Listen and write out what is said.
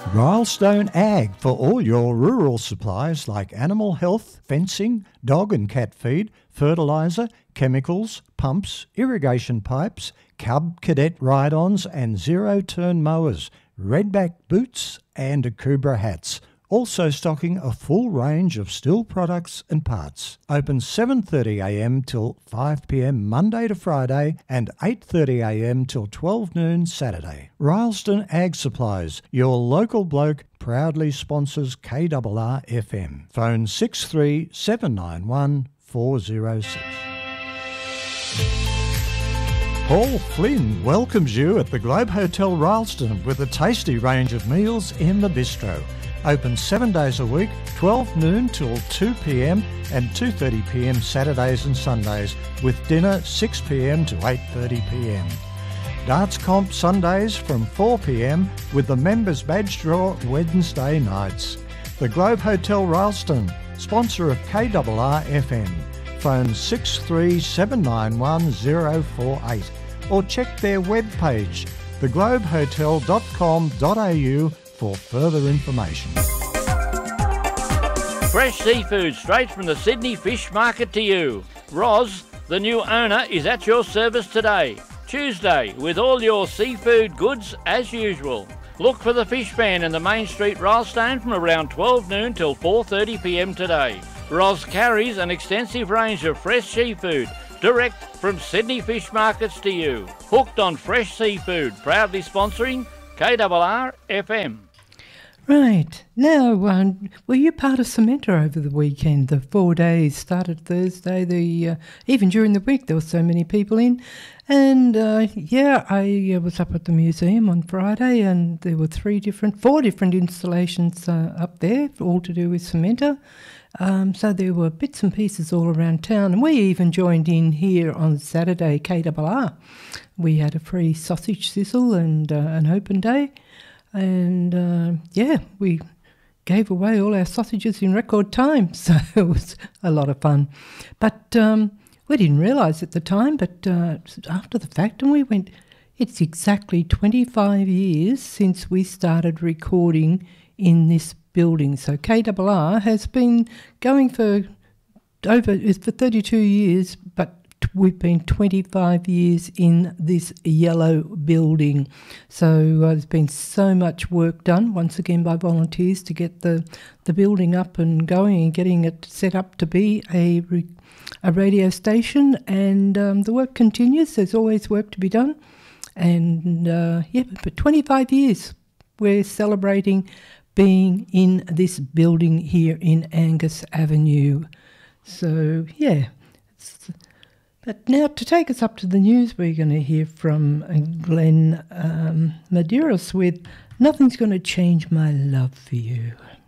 Rylestone Ag for all your rural supplies like animal health, fencing, dog and cat feed, fertiliser, chemicals, pumps, irrigation pipes, Cub Cadet ride-ons and zero-turn mowers, redback boots and Akubra hats. Also stocking a full range of steel products and parts. Open 7:30am till 5pm Monday to Friday and 8:30am till 12 noon Saturday. Rylestone Ag Supplies, your local bloke, proudly sponsors KRR FM. Phone 63791 406. Paul Flynn welcomes you at the Globe Hotel Rylstone with a tasty range of meals in the bistro. Open 7 days a week, 12 noon till 2pm and 2:30pm Saturdays and Sundays, with dinner 6pm to 8:30pm. Darts comp Sundays from 4pm with the members badge draw Wednesday nights. The Globe Hotel Rylstone, sponsor of KRR FM. Phone 63791 or check their webpage, theglobehotel.com.au, for further information. Fresh seafood straight from the Sydney Fish Market to you. Roz, the new owner, is at your service today, Tuesday, with all your seafood goods as usual. Look for the fish van in the Main Street Rylstone from around 12 noon till 4:30pm today. Roz carries an extensive range of fresh seafood, direct from Sydney Fish Markets to you. Hooked on fresh seafood, proudly sponsoring KRR FM. Right. Now, were you part of Cementa over the weekend? The 4 days started Thursday. Even during the week, there were so many people in. And, I was up at the museum on Friday, and there were 4 different installations up there, all to do with Cementa. So there were bits and pieces all around town. And we even joined in here on Saturday, KRR. We had a free sausage sizzle and an open day. And, we gave away all our sausages in record time, so it was a lot of fun. But we didn't realise at the time, but after the fact, and we went, it's exactly 25 years since we started recording in this building. So KRR has been going for 32 years, but we've been 25 years in this yellow building. So there's been so much work done, once again by volunteers, to get the building up and going and getting it set up to be a radio station. And the work continues. There's always work to be done. And, but 25 years we're celebrating being in this building here in Angus Avenue. So, yeah. But now, to take us up to the news, we're going to hear from Glenn Medeiros with Nothing's Going to Change My Love for You.